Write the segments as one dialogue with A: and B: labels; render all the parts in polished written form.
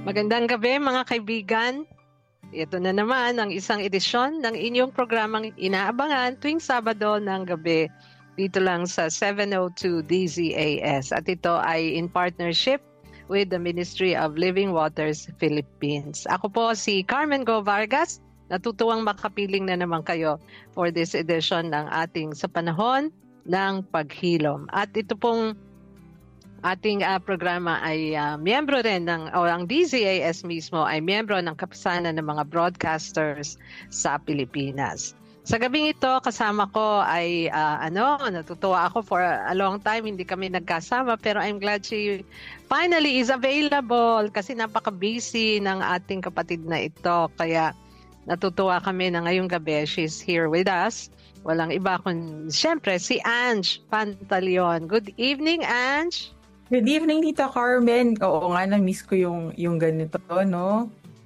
A: Magandang gabi mga kaibigan. Ito na naman ang isang edisyon ng inyong programang inaabangan tuwing Sabado ng gabi dito lang sa 702 DZAS. At ito ay in partnership with the Ministry of Living Waters Philippines. Ako po si Carmen Go Vargas. Natutuwang makapiling na naman kayo for this edition ng ating Sa Panahon ng Paghilom. At ito pong ating programa ay miyembro rin ang DZAS mismo ay miyembro ng Kapisanan ng mga Broadcasters sa Pilipinas. Sa gabing ito, kasama ko ay natutuwa ako for a long time, hindi kami nagkasama, pero I'm glad she finally is available kasi napaka-busy ng ating kapatid na ito. Kaya natutuwa kami na ngayong gabi, she's here with us. Walang iba kundi, siyempre, si Ange Pantaleon. Good evening, Ange!
B: Good evening, Tita Carmen. Oo nga, na-miss ko yung ganito, no?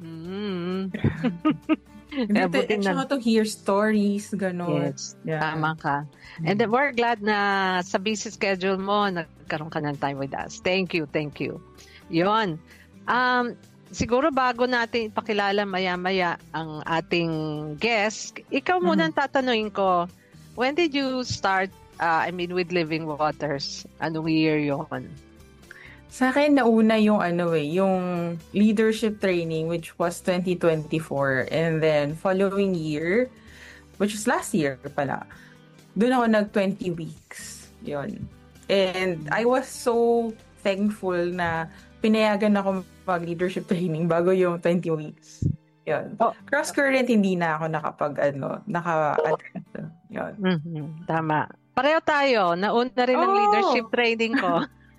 B: Extra to hear stories, gano'n.
A: Yes, tama ka. And we're glad na sa busy schedule mo, nagkaroon ka ng time with us. Thank you. Yon. Siguro bago natin ipakilala maya-maya ang ating guest, ikaw muna tatanungin ko, when did you start, with Living Waters? Anong year yon?
B: Sa akin, nauna yung yung leadership training, which was 2024. And then, following year, which is last year pala, doon ako nag-20 weeks. Yun. And I was so thankful na pinayagan ako mag-leadership training bago yung 20 weeks. Yun. Cross-current, hindi na ako naka-attend. Yun.
A: Tama. Pareho tayo. Nauna rin ang leadership training ko.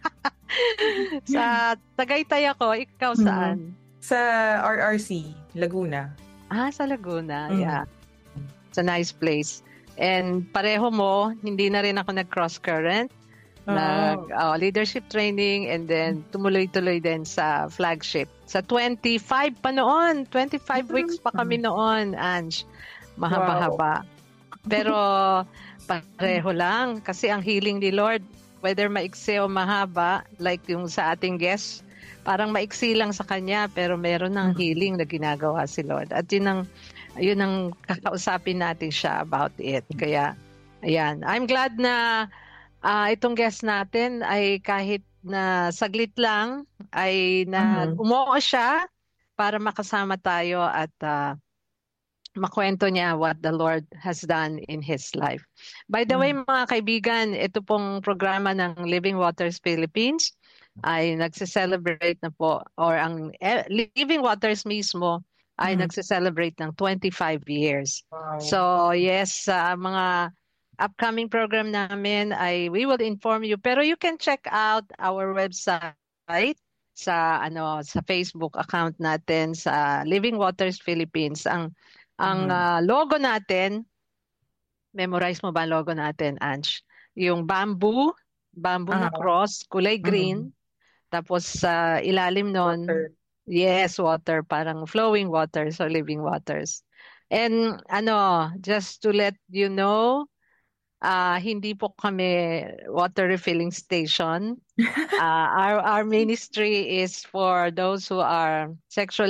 A: Sa Tagaytay ako, ikaw saan?
B: Sa RRC, Laguna.
A: Sa Laguna, yeah. It's a nice place. And pareho mo, hindi na rin ako nag-cross current. Leadership training and then tumuloy-tuloy din sa flagship. Sa 25 pa noon, 25 weeks pa kami noon, Ange. Mahaba-haba. Pero pareho lang kasi ang healing ni Lord, whether maiksi o mahaba, like yung sa ating guest, parang maiksi lang sa kanya, pero meron ng healing na ginagawa si Lord. At yun ang kakausapin natin siya about it. Kaya, ayan. I'm glad na itong guest natin ay kahit na saglit lang, ay umuo siya para makasama tayo at makwento niya what the Lord has done in his life. By the way, mga kaibigan, ito pong programa ng Living Waters Philippines ay nagse-celebrate na po, or ang Living Waters mismo ay nagse-celebrate ng 25 years. Wow. So yes, mga upcoming program namin ay we will inform you, pero you can check out our website sa Facebook account natin sa Living Waters Philippines. Ang logo natin, memorize mo ba ang logo natin, Ange? Yung bamboo na cross, kulay green, tapos sa ilalim nun, water. Yes, water, parang flowing water, so Living Waters. And just to let you know, hindi po kami water refilling station. Our ministry is for those who are sexually